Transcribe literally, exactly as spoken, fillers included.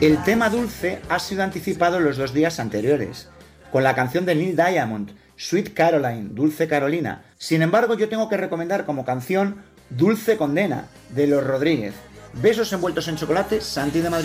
El tema dulce ha sido anticipado los dos días anteriores, con la canción de Neil Diamond, Sweet Caroline, Dulce Carolina. Sin embargo, yo tengo que recomendar como canción Dulce Condena, de Los Rodríguez. Besos envueltos en chocolate, Santi de Madrid.